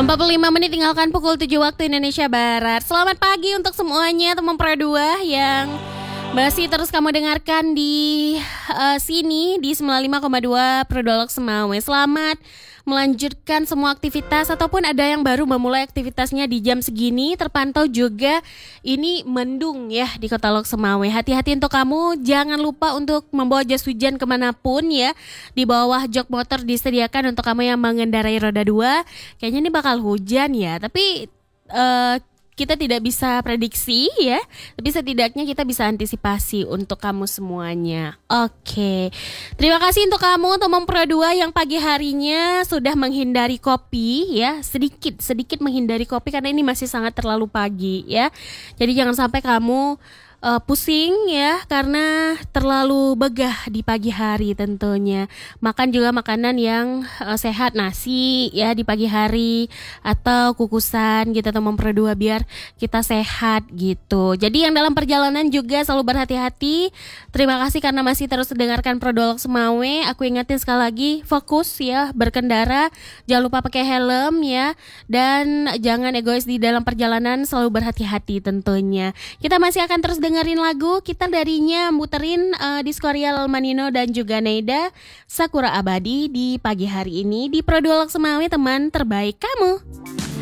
45 menit tinggalkan pukul 7 waktu Indonesia Barat. Selamat pagi untuk semuanya teman Pro 2 yang masih terus kamu dengarkan di sini di 95,2 Produlog Semawe. Selamat melanjutkan semua aktivitas ataupun ada yang baru memulai aktivitasnya di jam segini. Terpantau juga ini mendung ya di Kota Lok Semawe. Hati-hati untuk kamu, jangan lupa untuk membawa jas hujan kemanapun ya. Di bawah jok motor disediakan untuk kamu yang mengendarai roda 2. Kayaknya ini bakal hujan ya, tapi kita tidak bisa prediksi ya, tapi setidaknya kita bisa antisipasi untuk kamu semuanya. Oke. Terima kasih untuk kamu teman Pro 2 yang pagi harinya sudah menghindari kopi ya, sedikit menghindari kopi karena ini masih sangat terlalu pagi ya. Jadi jangan sampai kamu pusing ya karena terlalu begah di pagi hari tentunya. Makan juga makanan yang sehat, nasi ya di pagi hari atau kukusan gitu teman Pro 2 biar kita sehat gitu. Jadi yang dalam perjalanan juga selalu berhati-hati. Terima kasih karena masih terus mendengarkan Produlog Semawe. Aku ingetin sekali lagi, fokus ya berkendara, jangan lupa pakai helm ya, dan jangan egois di dalam perjalanan, selalu berhati-hati tentunya. Kita masih akan terus dengerin lagu, kita darinya muterin Diskoria Manino dan juga Neida Sakura Abadi di pagi hari ini di Produlog Semawe, teman terbaik kamu.